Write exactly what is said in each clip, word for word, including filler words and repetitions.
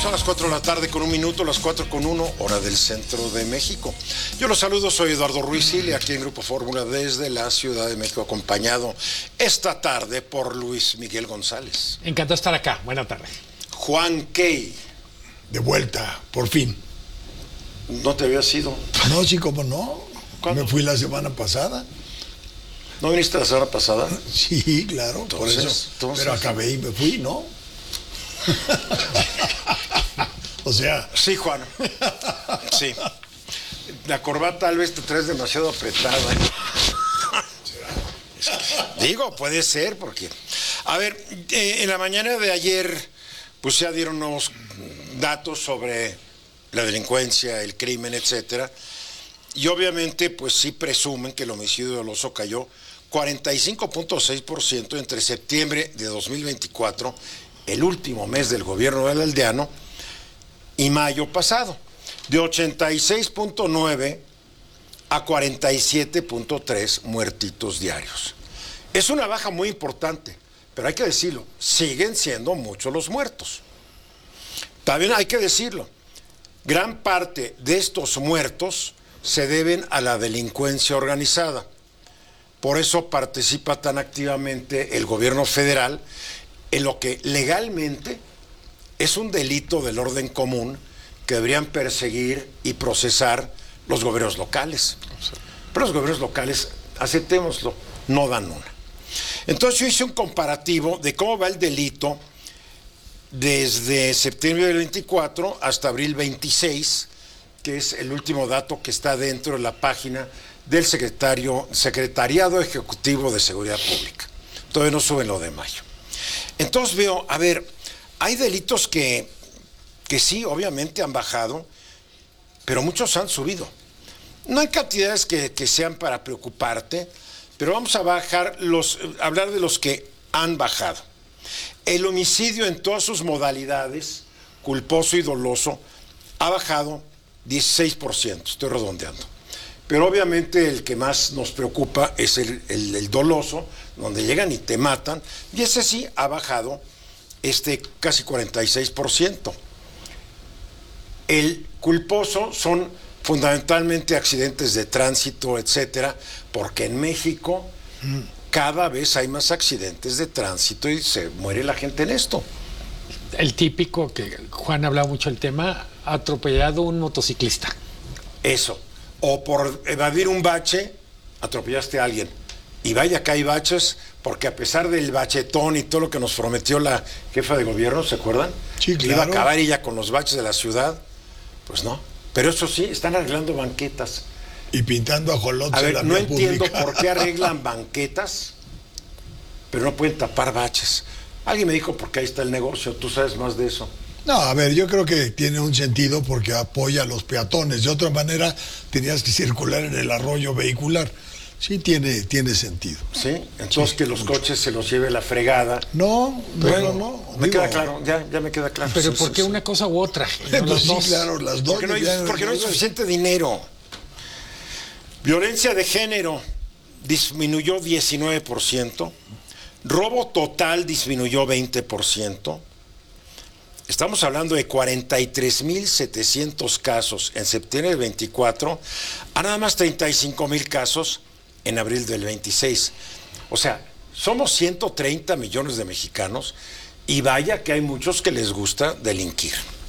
Son las cuatro de la tarde con un minuto, las cuatro con uno, hora del centro de México. Yo los saludo, soy Eduardo Ruiz Gil, aquí en Grupo Fórmula desde la Ciudad de México, acompañado esta tarde por Luis Miguel González. Encantado de estar acá, buena tarde. Juan Key. De vuelta, por fin. ¿No te habías ido? No, sí, cómo no. ¿Cuándo? Me fui la semana pasada. ¿No viniste la semana pasada? Sí, claro, Entonces, por eso. entonces- Pero acabé y me fui, ¿no? O sea, Sí, Juan. Sí. La corbata tal vez te traes demasiado apretada. Digo, puede ser, porque... A ver, eh, en la mañana de ayer, pues ya dieron unos datos sobre la delincuencia, el crimen, etcétera. Y obviamente, pues sí presumen que el homicidio doloso cayó cuarenta y cinco punto seis por ciento entre septiembre de dos mil veinticuatro, el último mes del gobierno del aldeano, y mayo pasado, de ochenta y seis punto nueve a cuarenta y siete punto tres muertitos diarios. Es una baja muy importante, pero hay que decirlo, siguen siendo muchos los muertos. También hay que decirlo, gran parte de estos muertos se deben a la delincuencia organizada. Por eso participa tan activamente el gobierno federal en lo que legalmente es un delito del orden común que deberían perseguir y procesar los gobiernos locales. Pero los gobiernos locales, aceptémoslo, no dan una. Entonces yo hice un comparativo de cómo va el delito desde septiembre del veinticuatro hasta abril veintiséis, que es el último dato que está dentro de la página del secretario, Secretariado Ejecutivo de Seguridad Pública. Todavía no suben lo de mayo. Entonces veo, a ver, hay delitos que, que sí, obviamente han bajado, pero muchos han subido. No hay cantidades que, que sean para preocuparte, pero vamos a bajar los, hablar de los que han bajado. El homicidio en todas sus modalidades, culposo y doloso, ha bajado dieciséis por ciento, estoy redondeando. Pero obviamente el que más nos preocupa es el, el, el doloso, donde llegan y te matan, y ese sí ha bajado este casi cuarenta y seis por ciento. El culposo son fundamentalmente accidentes de tránsito, etcétera, porque en México mm. cada vez hay más accidentes de tránsito y se muere la gente en esto. El típico, que Juan hablaba mucho del tema, atropellado un motociclista. Eso. O por evadir un bache, atropellaste a alguien. Y vaya que hay baches, porque a pesar del bachetón y todo lo que nos prometió la jefa de gobierno, ¿se acuerdan? Sí, claro. Iba a acabar ella con los baches de la ciudad. Pues no. Pero eso sí, están arreglando banquetas. y pintando ajolotes A ver, en la no vía entiendo pública. por qué arreglan banquetas, pero no pueden tapar baches. Alguien me dijo, porque ahí está el negocio, tú sabes más de eso. No, a ver, yo creo que tiene un sentido porque apoya a los peatones. De otra manera, tenías que circular en el arroyo vehicular. Sí, tiene, tiene sentido. ¿Sí? Entonces Sí, que los mucho. coches se los lleve la fregada. No, Pero bueno, no. Me digo, queda claro, ya, ya me queda claro. Pero Sí, ¿por sí, qué sí. una cosa u otra? Y no Pues las sí, dos. claro, las dos. Porque no hay, ya- porque no hay ya- suficiente dinero. Violencia de género disminuyó diecinueve por ciento. Robo total disminuyó veinte por ciento. Estamos hablando de cuarenta y tres mil setecientos casos en septiembre del veinticuatro a nada más treinta y cinco mil casos en abril del veintiséis. O sea, somos ciento treinta millones de mexicanos y vaya que hay muchos que les gusta delinquir.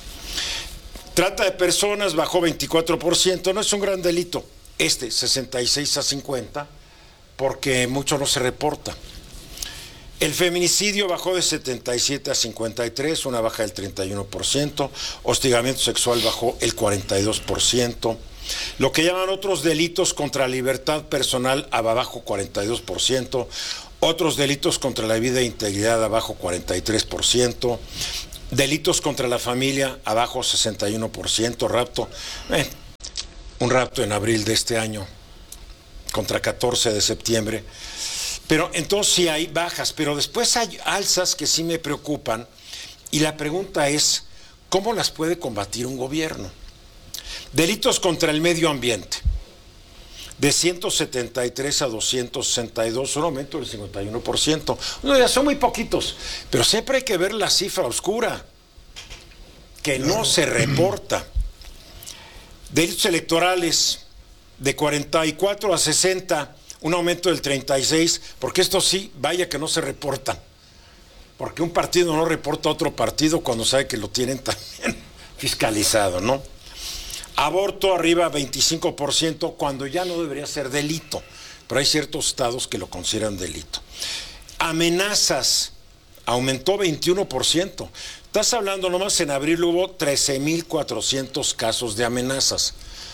Trata de personas bajó veinticuatro por ciento, no es un gran delito. Este, sesenta y seis a cincuenta, porque mucho no se reporta. El feminicidio bajó de setenta y siete a cincuenta y tres, una baja del treinta y uno por ciento. Hostigamiento sexual bajó el cuarenta y dos por ciento. Lo que llaman otros delitos contra la libertad personal, abajo cuarenta y dos por ciento. Otros delitos contra la vida e integridad, abajo cuarenta y tres por ciento. Delitos contra la familia, abajo sesenta y uno por ciento. Rapto, eh, un rapto en abril de este año, contra catorce de septiembre. Pero entonces sí hay bajas, pero después hay alzas que sí me preocupan, y la pregunta es, ¿cómo las puede combatir un gobierno? Delitos contra el medio ambiente, de ciento setenta y tres a doscientos sesenta y dos, un aumento del cincuenta y uno por ciento. No, ya son muy poquitos, pero siempre hay que ver la cifra oscura. que no se reporta. Delitos electorales de cuarenta y cuatro a sesenta, un aumento del treinta y seis, porque esto sí, vaya que no se reportan. Porque un partido no reporta a otro partido cuando sabe que lo tienen también fiscalizado, ¿no? Aborto arriba veinticinco por ciento cuando ya no debería ser delito, pero hay ciertos estados que lo consideran delito. Amenazas aumentó veintiuno por ciento. Estás hablando nomás, en abril hubo trece mil cuatrocientos casos de amenazas.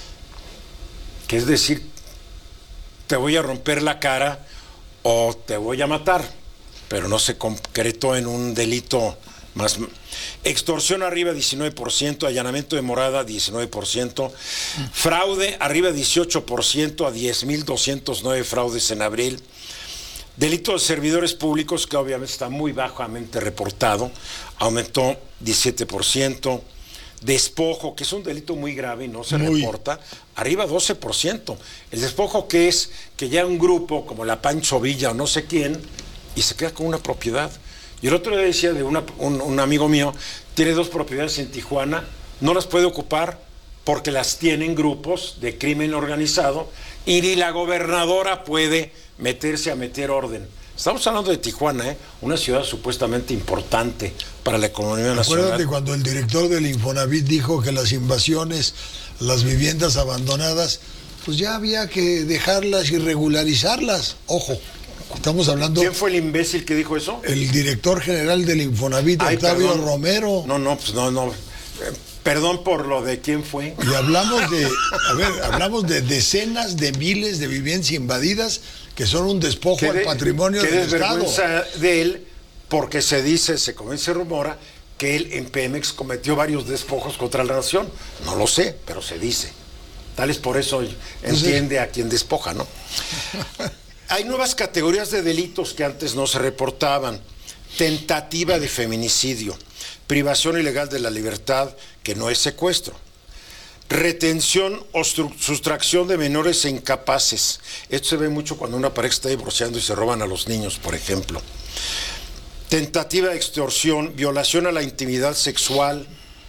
Que es decir, te voy a romper la cara o te voy a matar, pero no se concretó en un delito más. Extorsión arriba diecinueve por ciento, allanamiento de morada diecinueve por ciento, fraude arriba dieciocho por ciento, a diez mil doscientos nueve fraudes en abril. Delito de servidores públicos, que obviamente está muy bajamente reportado, aumentó diecisiete por ciento. Despojo, que es un delito muy grave y no se muy. reporta, arriba doce por ciento. El despojo, que es que ya un grupo como la Pancho Villa o no sé quién, y se queda con una propiedad. Y el otro día decía de una, un, un amigo mío, tiene dos propiedades en Tijuana, no las puede ocupar porque las tienen grupos de crimen organizado y ni la gobernadora puede meterse a meter orden. Estamos hablando de Tijuana, ¿eh? Una ciudad supuestamente importante para la economía nacional. Acuérdate cuando el director del Infonavit dijo que las invasiones, las viviendas abandonadas, pues ya había que dejarlas y regularizarlas. Ojo, estamos hablando... ¿Quién fue el imbécil que dijo eso? El director general del Infonavit, Ay, Octavio perdón. Romero. No, no, pues no, no. Eh, perdón por lo de quién fue. Y hablamos de, a ver, hablamos de decenas de miles de viviendas invadidas que son un despojo al patrimonio del Estado. Qué desvergüenza de él, porque se dice, se comienza se rumora, que él en Pemex cometió varios despojos contra la nación. No lo sé, pero se dice. Tal es por eso entiende a quien despoja, ¿no? Hay nuevas categorías de delitos que antes no se reportaban. Tentativa de feminicidio, privación ilegal de la libertad, que no es secuestro. Retención o sustracción de menores e incapaces. Esto se ve mucho cuando una pareja está divorciando y se roban a los niños, por ejemplo. Tentativa de extorsión, violación a la intimidad sexual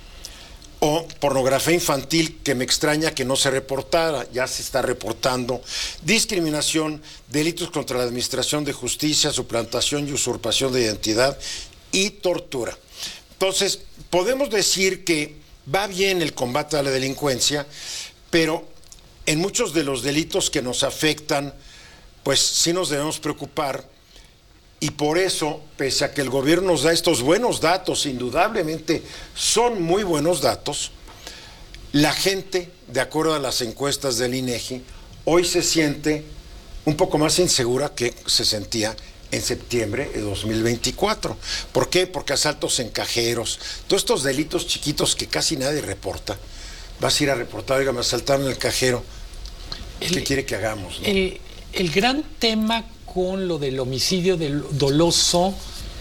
o pornografía infantil, que me extraña que no se reportara, ya se está reportando. Discriminación, delitos contra la administración de justicia, suplantación y usurpación de identidad y tortura. Entonces, podemos decir que va bien el combate a la delincuencia, pero en muchos de los delitos que nos afectan, pues sí nos debemos preocupar, y por eso, pese a que el gobierno nos da estos buenos datos, indudablemente son muy buenos datos, la gente, de acuerdo a las encuestas del INEGI, hoy se siente un poco más insegura que se sentía en septiembre de dos mil veinticuatro. ¿Por qué? Porque asaltos en cajeros, todos estos delitos chiquitos que casi nadie reporta. Vas a ir a reportar, oiga, me asaltaron en el cajero. ¿Qué el, quiere que hagamos? ¿No? El, el gran tema con lo del homicidio del doloso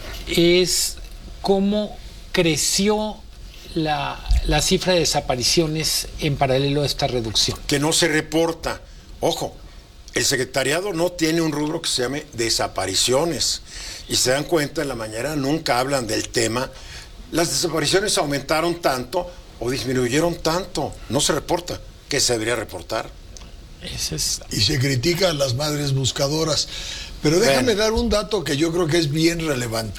es cómo creció la, la cifra de desapariciones en paralelo a esta reducción. Que no se reporta. Ojo, el secretariado no tiene un rubro que se llame desapariciones. Y se dan cuenta, en la mañana nunca hablan del tema. Las desapariciones aumentaron tanto o disminuyeron tanto. No se reporta. ¿Qué se debería reportar? Ese es... Y se critica a las madres buscadoras. Pero déjame Ven. dar un dato que yo creo que es bien relevante.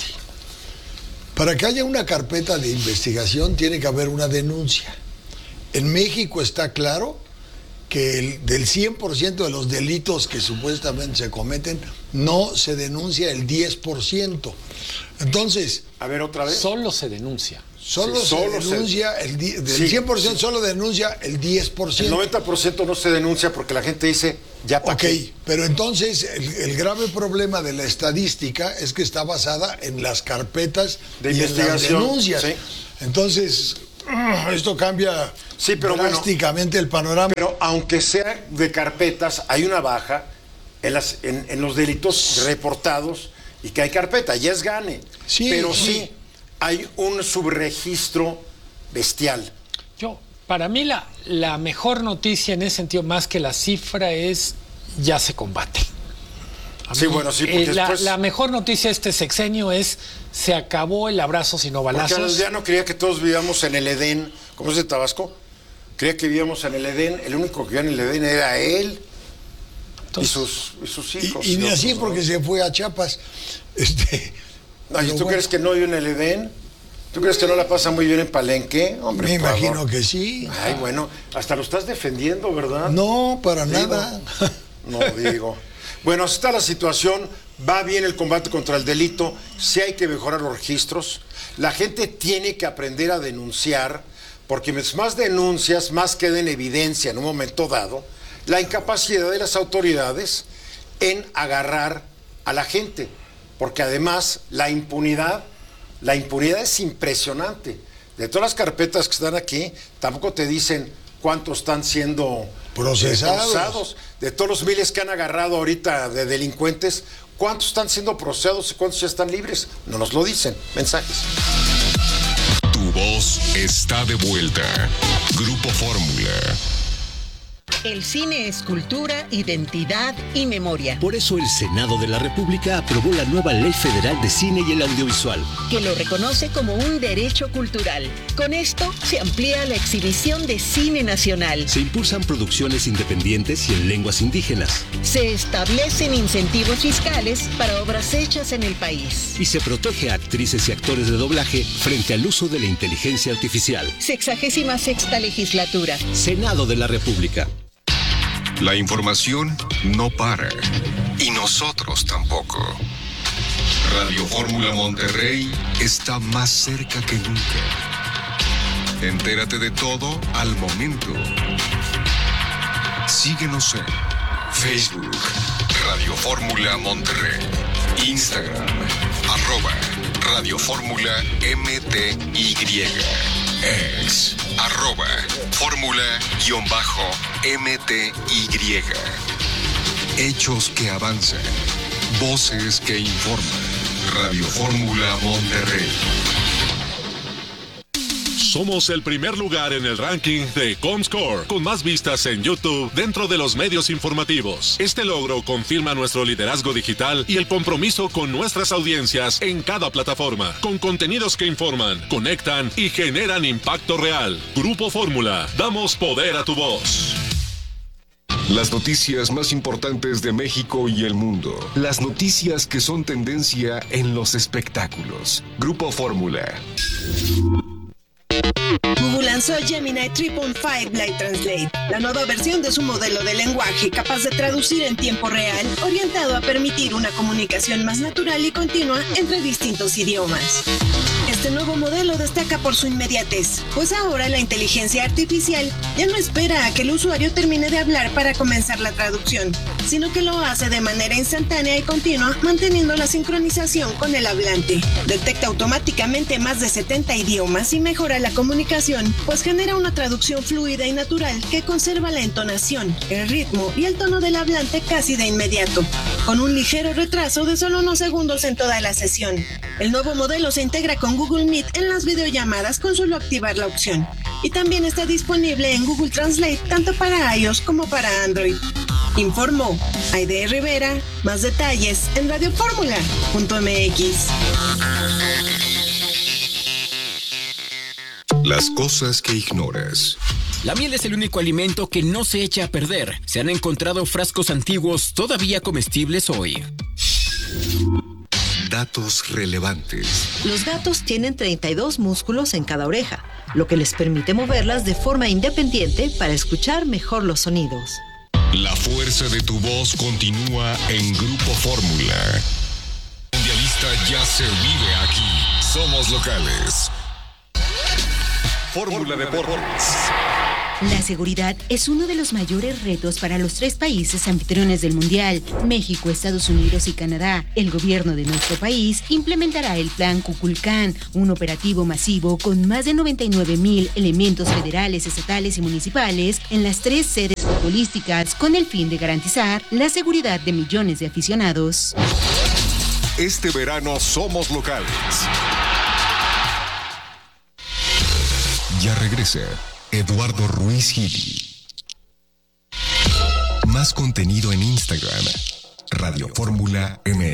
Para que haya una carpeta de investigación tiene que haber una denuncia. En México está claro que el, del cien por ciento de los delitos que supuestamente se cometen, no se denuncia el diez por ciento. Entonces... A ver, otra vez. Solo se denuncia. Solo sí, se solo denuncia, se... el del sí, cien por ciento sí. Solo denuncia el diez por ciento. El noventa por ciento no se denuncia porque la gente dice, ya para Ok, qué. Pero entonces el, el grave problema de la estadística es que está basada en las carpetas de y investigación. En las denuncias. Sí. Entonces, esto cambia sí, pero drásticamente bueno, el panorama. Pero aunque sea de carpetas, hay una baja en, las, en, en los delitos reportados y que hay carpeta, ya es gane. Sí, pero sí. sí hay un subregistro bestial. Yo, para mí la, la mejor noticia en ese sentido, más que la cifra, es ya se combate. A Sí, mí, bueno, sí, porque eh, la, después- la mejor noticia de este sexenio es se acabó el abrazo sino Porque balazos. Aldeano creía que todos vivíamos en el Edén. ¿Cómo es de Tabasco? Creía que vivíamos en el Edén. El único que vivía en el Edén era él Entonces, y, sus, y sus Y, hijos. y ni otros, así ¿no? porque se fue a Chiapas. Este, Ay, pero ¿tú bueno, crees que no vive en el Edén? ¿Tú crees que no la pasa muy bien en Palenque? Hombre, me por favor. imagino que sí. Ay, bueno, hasta lo estás defendiendo, ¿verdad? No, para Digo, nada. No, digo. Bueno, así está la situación. Va bien el combate contra el delito. Sí hay que mejorar los registros. La gente tiene que aprender a denunciar, porque mientras más denuncias, más queda en evidencia en un momento dado la incapacidad de las autoridades en agarrar a la gente. Porque además la impunidad, la impunidad es impresionante. De todas las carpetas que están aquí, tampoco te dicen cuántos están siendo Procesados. eh, procesados. De todos los miles que han agarrado ahorita de delincuentes, ¿cuántos están siendo procesados y cuántos ya están libres? No nos lo dicen. Mensajes. Tu voz está de vuelta. Grupo Fórmula. El cine es cultura, identidad y memoria, Por eso el Senado de la República aprobó la nueva Ley Federal de Cine y el Audiovisual. que lo reconoce como un derecho cultural. Con esto se amplía la exhibición de cine nacional. Se impulsan producciones independientes y en lenguas indígenas. Se establecen incentivos fiscales para obras hechas en el país. Y se protege a actrices y actores de doblaje frente al uso de la inteligencia artificial. Sexagésima sexta legislatura. Senado de la República. La información no para. Y nosotros tampoco. Radio Fórmula Monterrey está más cerca que nunca. Entérate de todo al momento. Síguenos en Facebook, Radio Fórmula Monterrey. Instagram, arroba Radio Fórmula M T Y. Ex, arroba Fórmula-M T Y. Hechos que avanzan. Voces que informan. Radio Fórmula Monterrey. Somos el primer lugar en el ranking de Comscore, con más vistas en YouTube dentro de los medios informativos. Este logro confirma nuestro liderazgo digital y el compromiso con nuestras audiencias en cada plataforma, con contenidos que informan, conectan y generan impacto real. Grupo Fórmula, damos poder a tu voz. Las noticias más importantes de México y el mundo. Las noticias que son tendencia en los espectáculos. Grupo Fórmula. Google lanzó Gemini tres punto cinco Live Translate, la nueva versión de su modelo de lenguaje capaz de traducir en tiempo real, orientado a permitir una comunicación más natural y continua entre distintos idiomas. Este nuevo modelo destaca por su inmediatez, pues ahora la inteligencia artificial ya no espera a que el usuario termine de hablar para comenzar la traducción, sino que lo hace de manera instantánea y continua, manteniendo la sincronización con el hablante. Detecta automáticamente más de setenta idiomas y mejora la comunicación, pues genera una traducción fluida y natural que conserva la entonación, el ritmo y el tono del hablante casi de inmediato, con un ligero retraso de solo unos segundos en toda la sesión. El nuevo modelo se integra con Google Meet en las videollamadas con solo activar la opción, y también está disponible en Google Translate tanto para iOS como para Android. Informó Aide Rivera. Más detalles en radio fórmula punto m x. Las cosas que ignoras. La miel es el único alimento que no se echa a perder. Se han encontrado frascos antiguos todavía comestibles hoy. Datos relevantes. Los gatos tienen treinta y dos músculos en cada oreja, lo que les permite moverlas de forma independiente para escuchar mejor los sonidos. La fuerza de tu voz continúa en Grupo Fórmula. Mundialista ya se vive aquí. Somos locales. Fórmula Deportes. La seguridad es uno de los mayores retos para los tres países anfitriones del Mundial, México, Estados Unidos y Canadá. El gobierno de nuestro país implementará el Plan Kukulcán, un operativo masivo con más de noventa y nueve mil elementos federales, estatales y municipales en las tres sedes futbolísticas con el fin de garantizar la seguridad de millones de aficionados. Este verano somos locales. Ya regresa Eduardo Ruiz Gili. Más contenido en Instagram, Radio Fórmula M